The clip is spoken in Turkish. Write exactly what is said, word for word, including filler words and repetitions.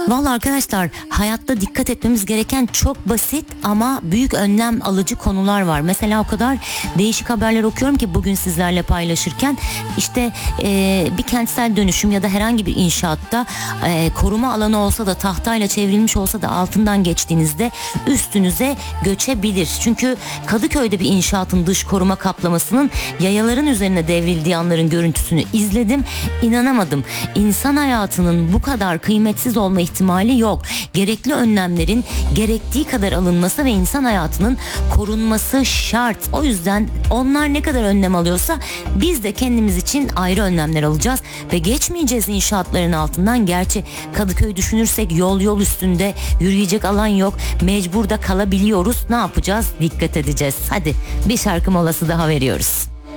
Vallahi arkadaşlar, hayatta dikkat etmemiz gereken çok basit ama büyük önlem alıcı konular var. Mesela o kadar değişik haberler okuyorum ki bugün sizlerle paylaşırken, işte e, bir kentsel dönüşüm ya da herhangi bir inşaatta e, koruma alanı olsa da, tahtayla çevrilmiş olsa da altından geçtiğinizde üstünüze göçebilir. Çünkü Kadıköy'de bir inşaatın dış koruma kaplamasının yayaların üzerine devrildiği anların görüntüsünü izledim. İnanamadım. İnsan hayatının bu kadar kıymetsiz olma ihtimali yok. Gerekli önlemlerin gerektiği kadar alınması ve insan hayatının korunması şart. O yüzden onlar ne kadar önlem alıyorsa biz de kendimiz için ayrı önlemler alacağız ve geçmeyeceğiz inşaatların altından. Gerçi Kadıköy düşünürsek yol yol üstünde, yürüyecek alan yok. Mecbur da kalabiliyoruz. Ne yapacağız? Dikkat edeceğiz. Hadi bir şarkı molası daha veriyoruz.